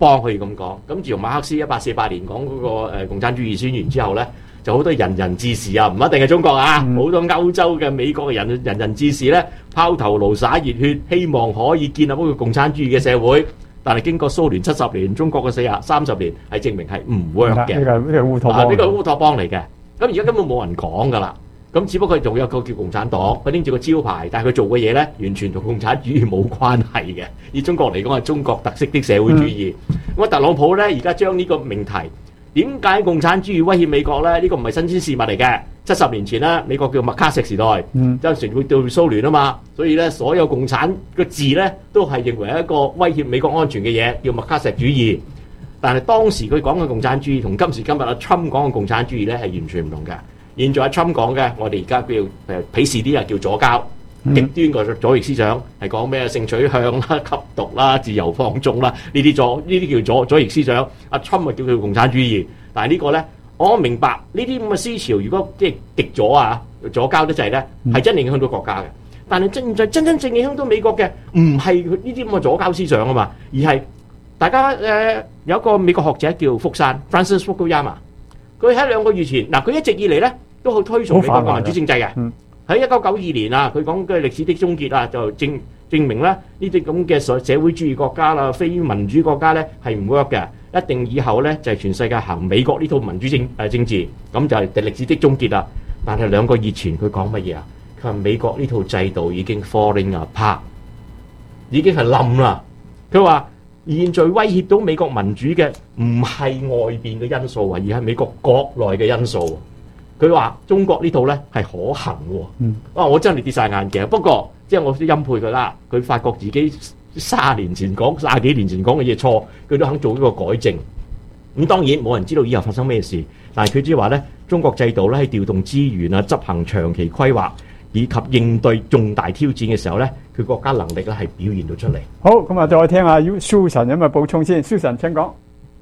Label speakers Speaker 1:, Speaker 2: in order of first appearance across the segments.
Speaker 1: 邦可以咁講。咁自從馬克思1848年講嗰個共產主義宣言之後咧，就好多人人志士啊，唔一定係中國啊，好多歐洲嘅、美國嘅人人志士咧，拋頭顱灑熱血，希望可以建立一個共產主義嘅社會。但係經過蘇聯70年，中國嘅30年，係證明係唔 work 嘅。
Speaker 2: 呢個烏托邦，
Speaker 1: 呢個烏托邦嚟嘅。咁而家根本冇人講㗎啦。咁只不過仲有個叫共產黨，佢拎住個招牌，但係佢做嘅嘢咧，完全同共產主義冇關係嘅。以中國嚟講係中國特色的社會主義。咁特朗普咧而家將呢個命題，點解共產主義威脅美國咧？呢個唔係新鮮事物嚟嘅。70年前咧，美國叫麥卡錫時代，陣時會對蘇聯啊嘛，所以咧所有共產個字咧都係認為一個威脅美國安全嘅嘢，叫麥卡錫主義。但係當時佢講嘅共產主義同今時今日阿 Trump 講嘅共產主義咧係完全唔同嘅。現在阿 Trump 講嘅，我哋而家叫鄙視啲啊，叫左膠，極端個左翼思想係講咩性取向啦、吸毒啦、自由放縱啦，呢啲叫左翼思想。阿 Trump 咪叫佢共產主義，但係呢個咧。我明白呢啲咁嘅思潮，如果即係極左啊、左膠得滯咧，係真係影響到國家嘅。但係真正影響到美國嘅，唔係呢啲咁嘅左膠思想啊嘛，而係大家有一個美國學者叫福山 Francis Fukuyama，佢喺2個月前佢一直以嚟咧都好推崇美國嘅民主政制嘅。喺1992年啊，佢講嘅歷史的終結啊，就證明咧呢啲咁嘅社會主義國家啦、非民主國家咧係唔 work 嘅。一定以後咧就係全世界行美國呢套民主政治，咁就係歷史的終結啦。但係2個月前佢講乜嘢啊？佢話美國呢套制度已經 falling apart， 已經係冧啦。佢話現在威脅到美國民主嘅唔係外邊嘅因素啊，而係美國國內嘅因素。佢話中國呢套咧係可行喎。我真係跌晒眼鏡。不過即係我都欽佩佢啦，佢發覺自己30幾年前講嘅嘢錯，佢都肯做呢個改正。咁當然冇人知道以後發生咩事，但係佢只話咧，中國制度咧喺調動資源啊、執行長期規劃以及應對重大挑戰嘅時候咧，佢國家能力咧係表現到出嚟。
Speaker 2: 好，咁啊，再聽下 Susan 有冇補充先 ？Susan 請講。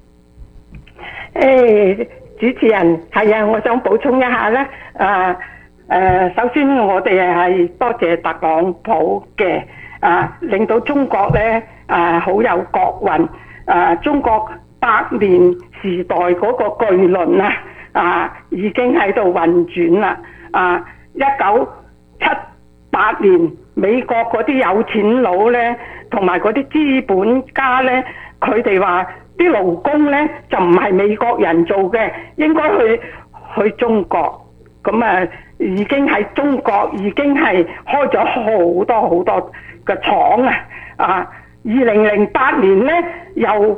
Speaker 3: 主持人係啊，我想補充一下咧。首先我哋係多謝特朗普嘅。令到中國咧好有國運。中國100年時代嗰個巨輪已經喺度運轉啦。1978年美國嗰啲有錢佬咧，同埋嗰啲資本家咧，佢哋話啲勞工咧就唔係美國人做嘅，應該去中國。咁已經喺中國已經係開咗好多嘅廠啊！2008年咧又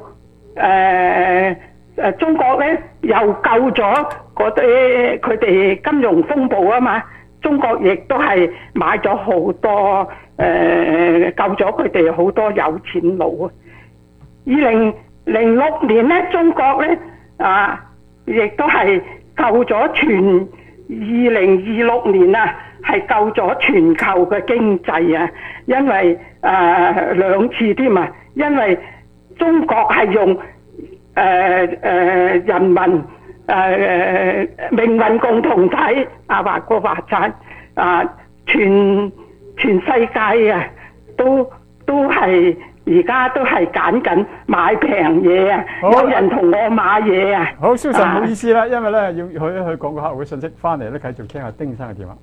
Speaker 3: 中國咧又救咗嗰啲佢哋金融風暴啊嘛，中國亦都係買咗好多救咗佢哋好多有錢佬啊！2006年咧中國咧亦都係救咗2026年啊，係救咗全球嘅經濟啊！因為2次添啊，因為中國係用人民命運共同體華國華產全世界啊都係而家都係揀緊買平嘢啊！有人同我買嘢啊！
Speaker 2: 好，Susan 唔好意思啦，因為咧要去講個客戶嘅信息，翻嚟咧繼續聽下丁生嘅電話。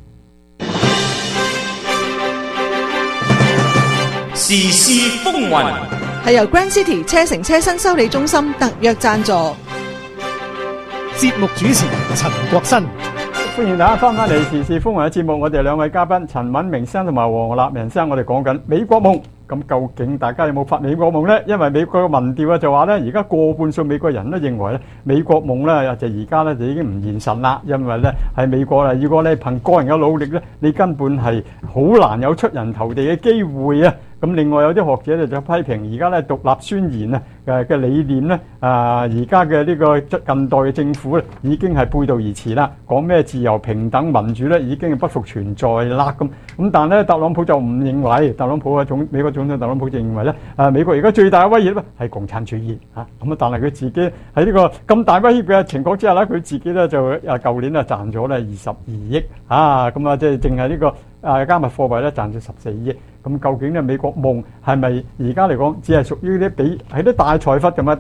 Speaker 4: 時事風雲
Speaker 5: 係由 Grand City 車城車身修理中心特約贊助。
Speaker 6: 節目主持陳國新，
Speaker 2: 歡迎大家翻返嚟時事風雲嘅節目。我哋2位嘉賓陳敏明生同埋黃立明生，我哋講緊美國夢。咁究竟大家有冇發美國夢呢？因為美國嘅民調就話呢，而家過半數美國人都認為咧，美國夢呢就而家呢就已經唔現實啦。因為呢喺美國啦，如果你憑個人嘅努力呢，你根本係好難有出人頭地嘅機會啊！咁另外有啲學者咧就批評而家咧獨立宣言啊嘅理念咧而家嘅呢個近代嘅政府咧已經係背道而馳啦，講咩自由平等民主咧已經不復存在啦咁。但係咧特朗普就唔認為，美國總統特朗普就認為咧美國而家最大嘅威脅咧係共產主義咁但係佢自己喺呢個咁大威脅嘅情況之下咧，佢自己咧就舊年啊賺咗咧22億咁即係淨係呢個加密貨幣咧賺咗14億。咁究竟咧美國夢係咪而家嚟講只係屬於啲大財閥咁啊？